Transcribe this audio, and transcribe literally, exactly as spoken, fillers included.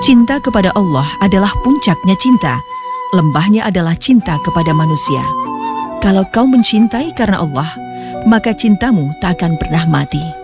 Cinta kepada Allah adalah puncaknya cinta. Lembahnya adalah cinta kepada manusia. Kalau kau mencintai karena Allah, maka cintamu tak akan pernah mati.